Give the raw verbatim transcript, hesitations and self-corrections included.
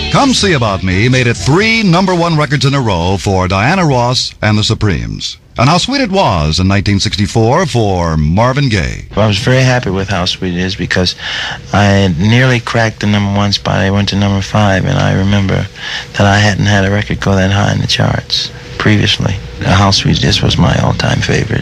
Come See About Me made it three number one records in a row for Diana Ross and the Supremes. And How Sweet It Was in nineteen sixty-four for Marvin Gaye. I was very happy with How Sweet It Is because I nearly cracked the number one spot. I went to number five, and I remember that I hadn't had a record go that high in the charts previously. How Sweet It Is was my all-time favorite.